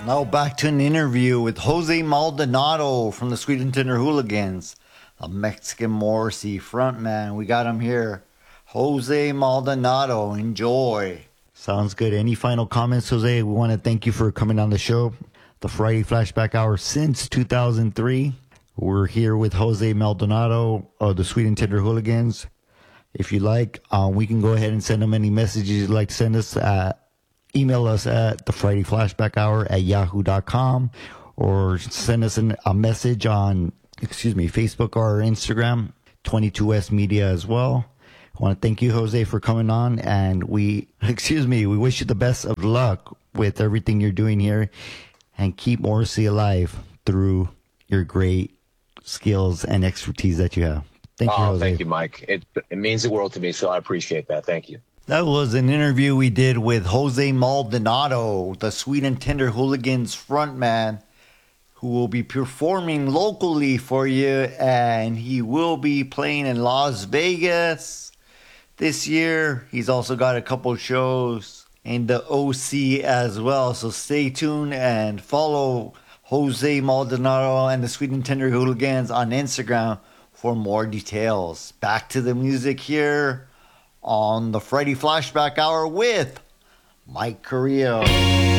Now back to an interview with Jose Maldonado from the Sweet and Tender Hooligans, a Mexican Morrissey frontman. We got him here. Jose Maldonado, enjoy. Sounds good. Any final comments, Jose? We want to thank you for coming on the show. The Friday Flashback Hour since 2003. We're here with Jose Maldonado of the Sweet and Tender Hooligans. If you like, we can go ahead and send them any messages you'd like to send us. Email us at the Friday Flashback Hour at yahoo.com, or send us a message on, Facebook or Instagram, 22S Media as well. I want to thank you, Jose, for coming on, and we wish you the best of luck with everything you're doing here, and keep Morrissey alive through your great skills and expertise that you have. Thank you, Jose. Thank you, Mike. It means the world to me, so I appreciate that. Thank you. That was an interview we did with Jose Maldonado, the Sweet and Tender Hooligans frontman, who will be performing locally for you, and he will be playing in Las Vegas this year. He's also got a couple shows in the OC as well, so stay tuned and follow Jose Maldonado and the Sweet and Tender Hooligans on Instagram for more details. Back to the music here on the Friday Flashback Hour with Mike Carrillo.